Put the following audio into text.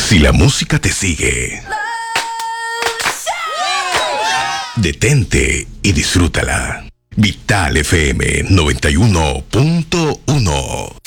Si la música te sigue, detente y disfrútala. Vital FM 91.1.